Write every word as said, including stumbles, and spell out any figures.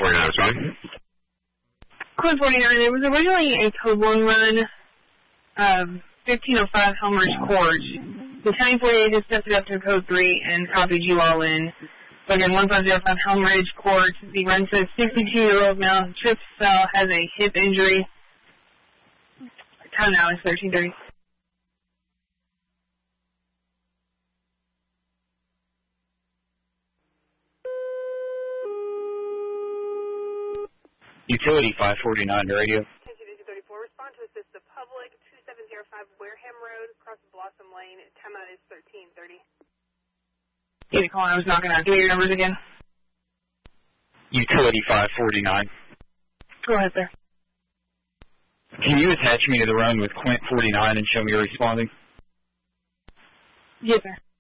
forty-nine, sorry. Code forty-nine, it was originally a code one run of fifteen oh five Helmridge Court. The County forty-eight just stepped it up to code three and copied you all in. So again, one five zero five Helmridge Court, the run says sixty-two-year-old male trips fell, has a hip injury. Time now is thirteen thirty. Utility five forty-nine radio. ten two thirty-four, respond to assist the public, two seven zero five Wareham Road, across Blossom Lane. Time out is thirteen thirty. Hey, call, I was knocking out. Give me your numbers again. Utility five forty-nine. Go ahead, sir. Can you attach me to the run with Quint forty-nine and show me responding? Yes, sir.